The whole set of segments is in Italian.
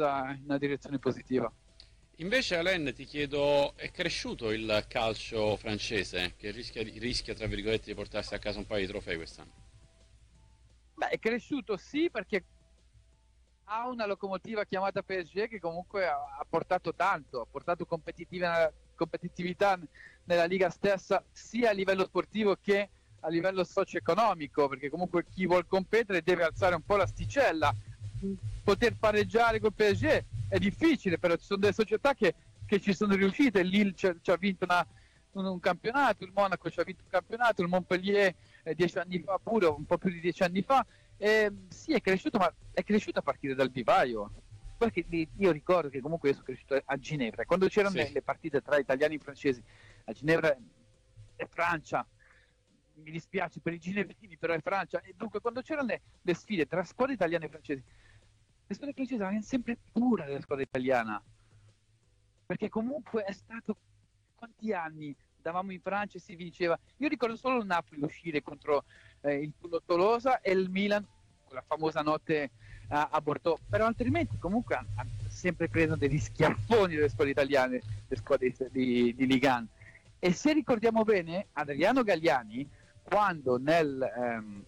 qualcosa in una direzione positiva. Invece Alain, ti chiedo, è cresciuto il calcio francese che rischia tra virgolette di portarsi a casa un paio di trofei quest'anno? Beh, è cresciuto sì, perché ha una locomotiva chiamata PSG che comunque ha portato tanto, ha portato competitività nella Liga stessa, sia a livello sportivo che a livello socio-economico, perché comunque chi vuol competere deve alzare un po' l'asticella. Poter pareggiare col PSG è difficile, però ci sono delle società che ci sono riuscite. Il Lille ci ha vinto un campionato, il Monaco ci ha vinto un campionato, il Montpellier 10 anni fa pure, un po' più di 10 anni fa. Sì, è cresciuto, ma è cresciuto a partire dal vivaio. Perché io ricordo che comunque io sono cresciuto a Ginevra, quando c'erano le partite tra italiani e francesi, a Ginevra è Francia, mi dispiace per i ginevrini, però è Francia, e dunque quando c'erano le sfide tra squadre italiane e francesi, le squadre francesi erano sempre pura della squadra italiana, perché comunque è stato quanti anni davamo in Francia e si vinceva. Io ricordo solo il Napoli uscire contro il Tolosa e il Milan, quella famosa notte a Bordeaux, però altrimenti comunque hanno sempre preso degli schiaffoni delle squadre italiane, le squadre di Ligue 1. E se ricordiamo bene, Adriano Galliani, quando nel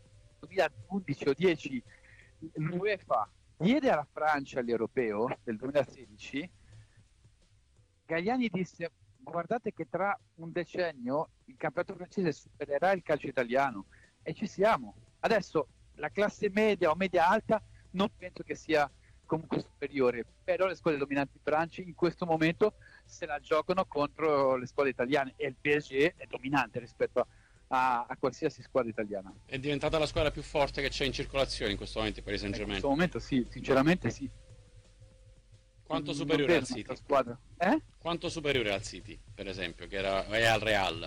2011 o 10 l'UEFA diede alla Francia l'Europeo del 2016, Galliani disse: guardate che tra un decennio il campionato francese supererà il calcio italiano, e ci siamo. Adesso la classe media o media alta non penso che sia comunque superiore, però le squadre dominanti in Francia in questo momento se la giocano contro le squadre italiane, e il PSG è dominante rispetto a qualsiasi squadra italiana. È diventata la squadra più forte che c'è in circolazione in questo momento, Paris Saint-Germain. In questo momento sì, sinceramente sì. Quanto superiore al City? Squadra. Quanto superiore al City, per esempio, che è al Real?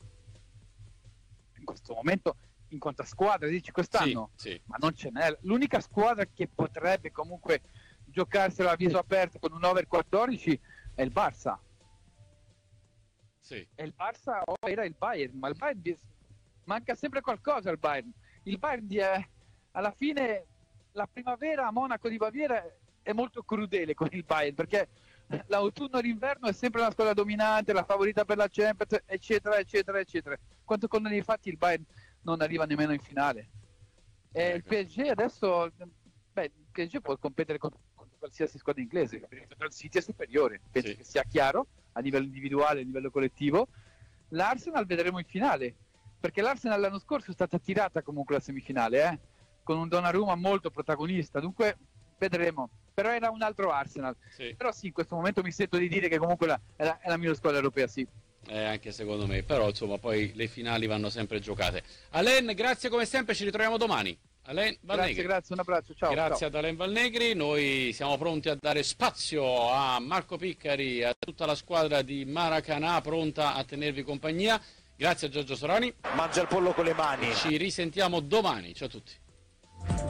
In questo momento, in quanto a squadra, dici quest'anno? Sì. Ma non ce n'è. L'unica squadra che potrebbe comunque giocarsela a viso aperto con un over 14 è il Barça. Sì. E il Barça era il Bayern, ma il Bayern manca sempre qualcosa al Bayern. Il Bayern alla fine, la primavera a Monaco di Baviera è molto crudele con il Bayern, perché l'autunno e l'inverno è sempre una squadra dominante, la favorita per la Champions, eccetera, eccetera, eccetera. Quanto con gli fatti il Bayern non arriva nemmeno in finale. E il PSG adesso, il PSG può competere con qualsiasi squadra inglese, il City è superiore, penso che sia chiaro, a livello individuale, a livello collettivo. L'Arsenal vedremo in finale, perché l'Arsenal l'anno scorso è stata tirata comunque alla semifinale, con un Donnarumma molto protagonista, dunque vedremo. Però era un altro Arsenal. Sì. Però sì, in questo momento mi sento di dire che comunque è la migliore squadra europea, sì. Anche secondo me, però insomma poi le finali vanno sempre giocate. Alain, grazie come sempre, ci ritroviamo domani. Alain Valnegri. Grazie, un abbraccio, ciao. Grazie ciao. ad Alain Valnegri, noi siamo pronti a dare spazio a Marco Piccari, a tutta la squadra di Maracanã pronta a tenervi compagnia. Grazie a Giorgio Sorani. Mangia il pollo con le mani. Ci risentiamo domani, ciao a tutti.